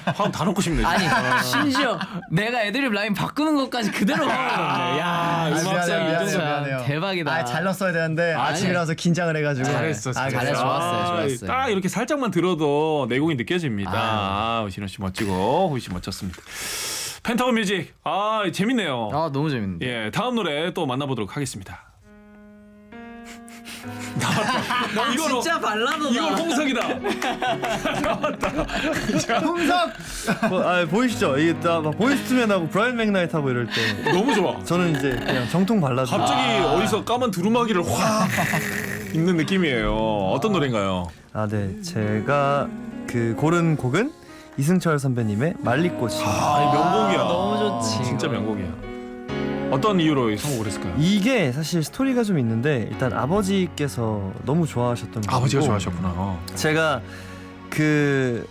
화음 다 넣고 싶네. 아니 심지어 내가 애드립 라인 바꾸는 것까지 그대로 화음을 야, 음악성이 이 정도. 미안해요. 대박이다. 잘 넣었어야 되는데 아침이라서 긴장을 해가지고. 잘했어. 잘했어. 좋았어요. 딱 이렇게 살짝만 들어도 내공이 느껴집니다. 진호 씨 멋지고 호이 씨 멋졌습니다. 펜타곤 뮤직. 재밌네요. 너무 재밌는데. 예, 다음 노래 또 만나보도록 하겠습니다. 이건 진짜 발라드다. 이건 홍석이다. 홍석. 보이시죠? 이게 딱 보이스투맨하고 브라이언 맥나이트하고 이럴 때 너무 좋아. 저는 이제 그냥 정통 발라드. 갑자기 어디서 까만 두루마기를 확 입는 느낌이에요. 어떤 노래인가요? 네, 제가 그 고른 곡은 이승철 선배님의 말리꽃이. 명곡이야. 너무 좋지. 진짜 명곡이야. 어떤 이유로 선곡을 했을까요? 이게 사실 스토리가 좀 있는데 일단 아버지께서 너무 좋아하셨던 아버지가 곡이고 좋아하셨구나. 제가 그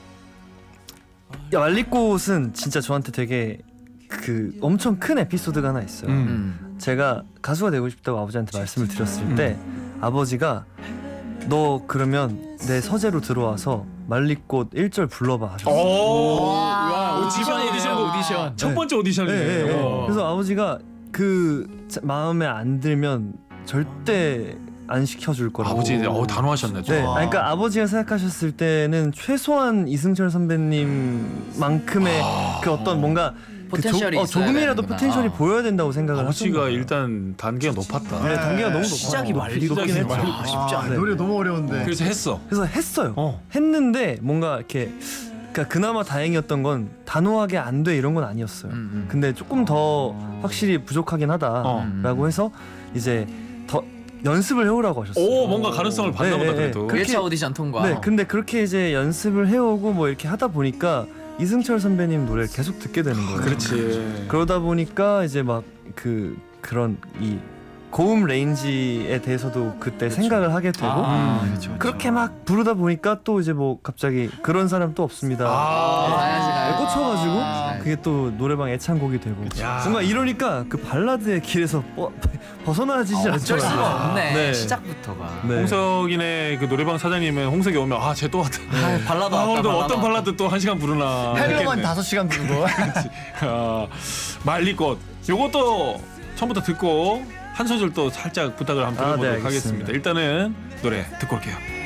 말리꽃은 진짜 저한테 되게 그 엄청 큰 에피소드가 하나 있어요. 제가 가수가 되고 싶다고 아버지한테 말씀을 드렸을 때 아버지가 너 그러면 내 서재로 들어와서 말리꽃 1절 불러봐 하셨어요. 집안 오디션. 첫 번째 오디션이네요. 그래서 아버지가 그 마음에 안 들면 절대 안 시켜줄 거라고. 아버지 단호하셨네. 네, 그러니까 아버지가 생각하셨을 때는 최소한 이승철 선배님만큼의 그 어떤 뭔가 포텐셜이 조금이라도 있어야 포텐셜이 되는구나. 보여야 된다고 생각을 아버지가 하셨어요. 일단 단계가 높았다. 네, 단계가 너무 높아요. 시작이 높긴 했죠. 쉽지 않아. 노래 너무 어려운데. 그래서 했어. 그래서 했어요. 했는데 뭔가 이렇게 그러니까 그나마 다행이었던 건 단호하게 안 돼 이런 건 아니었어요. 근데 조금 더 확실히 부족하긴 하다라고 해서 이제 더 연습을 해오라고 하셨어요. 뭔가 가능성을 봤나 보다 그래도. 1차 오디션 통과. 네, 근데 그렇게 이제 연습을 해오고 뭐 이렇게 하다 보니까 이승철 선배님 노래를 계속 듣게 되는 거예요. 그렇지. 그러다 보니까 이제 막 그런 이 고음 레인지에 대해서도 그때 생각을 하게 되고 그렇게 막 부르다 보니까 또 이제 뭐 갑자기 그런 사람 또 없습니다. 꽂혀가지고 그게 또 노래방 애창곡이 되고 뭔가 이러니까 그 발라드의 길에서 벗어나지지 어쩔 수가 않더라고요. 없네. 네. 시작부터가. 네. 홍석이네 그 노래방 사장님은 홍석이 오면 쟤 또 왔다. 발라드 오늘 왔다. 어떤 발라드 또 1시간 부르나. 해명만 했겠네. 5시간 부르고. 말리꽃. 요것도 처음부터 듣고 한 소절 또 살짝 부탁을 한번 네, 드려보도록 알겠습니다. 하겠습니다. 일단은 노래 듣고 올게요.